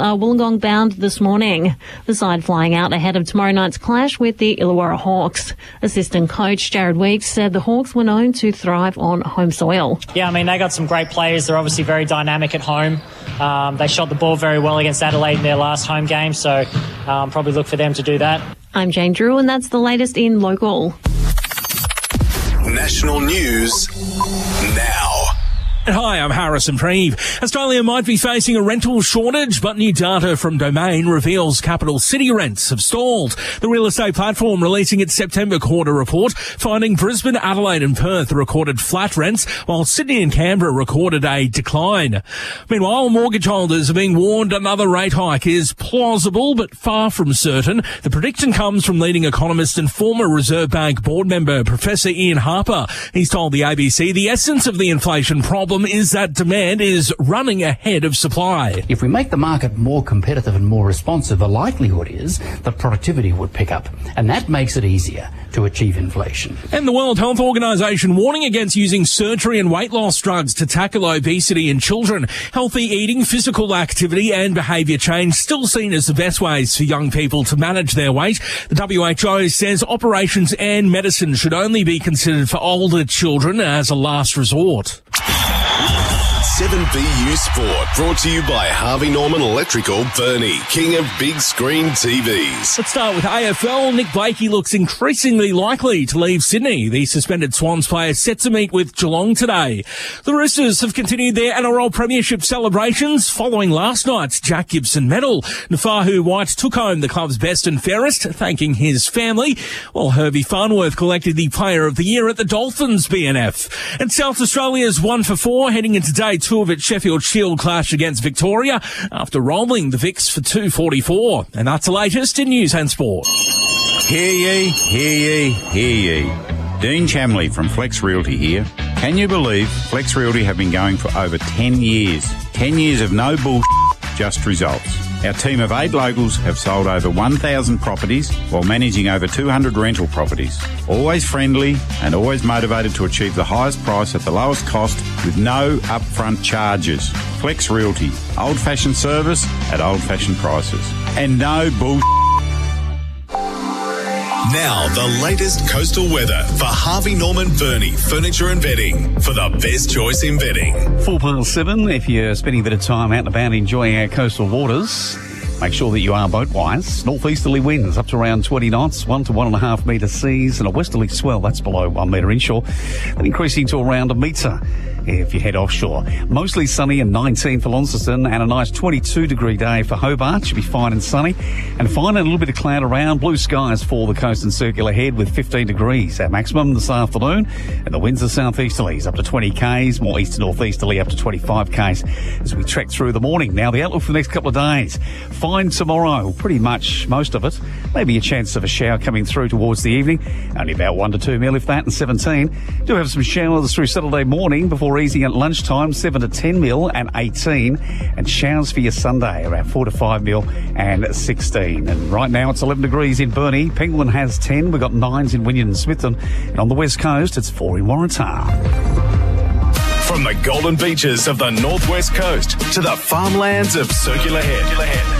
are Wollongong bound this morning. The side flying out ahead of tomorrow night's clash with the Illawarra Hawks. Assistant coach Jared Weeks said the Hawks were known to thrive on home soil. Yeah, I mean, they got some great players. They're obviously very dynamic at home. They shot the ball very well against Adelaide in their last home game, so probably look for them to do that. I'm Jane Drew, and that's the latest in local. National news now. Hi, I'm Harrison Preeve. Australia might be facing a rental shortage, but new data from Domain reveals capital city rents have stalled. The real estate platform releasing its September quarter report, finding Brisbane, Adelaide and Perth recorded flat rents, while Sydney and Canberra recorded a decline. Meanwhile, mortgage holders are being warned another rate hike is plausible, but far from certain. The prediction comes from leading economist and former Reserve Bank board member, Professor Ian Harper. He's told the ABC the essence of the inflation problem is that demand is running ahead of supply. If we make the market more competitive and more responsive, the likelihood is that productivity would pick up, and that makes it easier to achieve inflation. And the World Health Organization warning against using surgery and weight loss drugs to tackle obesity in children. Healthy eating, physical activity and behaviour change still seen as the best ways for young people to manage their weight. The WHO says operations and medicine should only be considered for older children as a last resort. 7BU Sport, brought to you by Harvey Norman Electrical, Burnie, king of big screen TVs. Let's start with AFL. Nick Blakey looks increasingly likely to leave Sydney. The suspended Swans player set to meet with Geelong today. The Roosters have continued their NRL Premiership celebrations following last night's Jack Gibson medal. Nafahu White took home the club's best and fairest, thanking his family, while Herbie Farnworth collected the Player of the Year at the Dolphins BNF. And South Australia's 1 for 4 heading into day 2 of its Sheffield Shield clash against Victoria after rolling the Vicks for 244. And that's the latest in news and sport. Hear ye, hear ye, hear ye. Dean Chamley from Flex Realty here. Can you believe Flex Realty have been going for over 10 years? 10 years of no bullshit, just results. Our team of 8 locals have sold over 1,000 properties while managing over 200 rental properties. Always friendly and always motivated to achieve the highest price at the lowest cost with no upfront charges. Flex Realty. Old-fashioned service at old-fashioned prices. And no bullshit. Now, the latest coastal weather for Harvey Norman Burnie Furniture and Bedding for the best choice in bedding. 7:04. If you're spending a bit of time out and about enjoying our coastal waters, make sure that you are boat-wise. Northeasterly winds up to around 20 knots, 1 to 1.5 metre seas, and a westerly swell, that's below 1 metre inshore, and increasing to around 1 metre if you head offshore. Mostly sunny and 19 for Launceston, and a nice 22-degree day for Hobart. Should be fine and sunny, and fine and a little bit of cloud around. Blue skies for the coast and circular head with 15 degrees at maximum this afternoon, and the winds are southeasterlies up to 20 k's, more east to northeasterly up to 25 k's as we trek through the morning. Now the outlook for the next couple of days: fine tomorrow, pretty much most of it. Maybe a chance of a shower coming through towards the evening, only about 1 to 2 mil if that, and 17. Do have some showers through Saturday morning before easing at lunchtime, 7 to 10 mil and 18, and showers for your Sunday around 4 to 5 mil and 16. And right now it's 11 degrees in Burnie. Penguin has 10. We've got 9s in Wynyard and Smithton, and on the west coast it's 4 in Waratah. From the golden beaches of the northwest coast to the farmlands of Circular Head.